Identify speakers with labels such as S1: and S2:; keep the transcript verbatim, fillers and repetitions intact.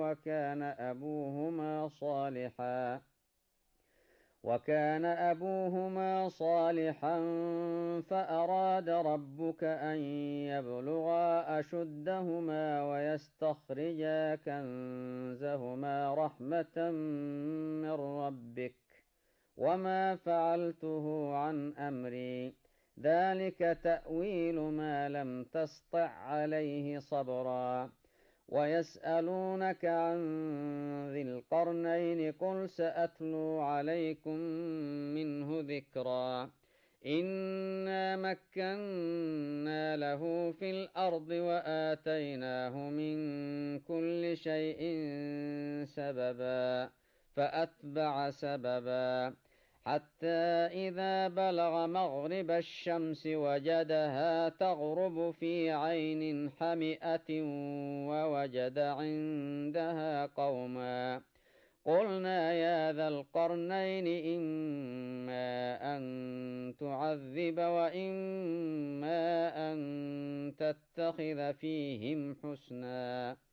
S1: وكان أبوهما صالحا وكان أبوهما صالحا فأراد ربك أن يبلغا أشدهما ويستخرجا كنزهما رحمة من ربك وما فعلته عن أمري ذلك تأويل ما لم تسطع عليه صبرا ويسألونك عن ذي القرنين قل سأتلو عليكم منه ذكرا إنا مكنا له في الأرض وآتيناه من كل شيء سببا فأتبع سببا حتى إذا بلغ مغرب الشمس وجدها تغرب في عين حمئة ووجد عندها قوما قلنا يا ذا القرنين إما أن تعذب وإما أن تتخذ فيهم حسنا